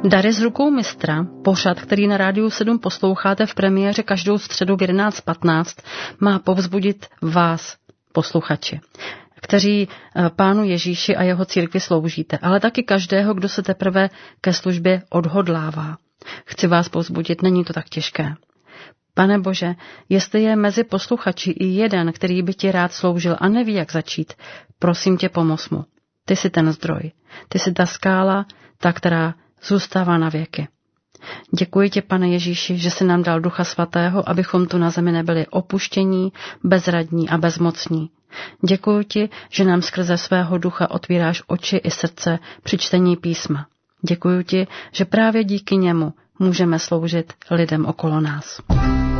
Dary z rukou mistra, pořad, který na Rádiu 7 posloucháte v premiéře každou středu v 11:15, má povzbudit vás, posluchači, kteří Pánu Ježíši a jeho církvi sloužíte, ale taky každého, kdo se teprve ke službě odhodlává. Chci vás povzbudit, není to tak těžké. Pane Bože, jestli je mezi posluchači i jeden, který by ti rád sloužil a neví, jak začít, prosím tě, pomoz mu. Ty jsi ten zdroj, ty jsi ta skála, ta, která zůstává na věky. Děkuji ti, Pane Ježíši, že jsi nám dal Ducha Svatého, abychom tu na zemi nebyli opuštění, bezradní a bezmocní. Děkuji ti, že nám skrze svého ducha otvíráš oči i srdce při čtení písma. Děkuji ti, že právě díky němu můžeme sloužit lidem okolo nás.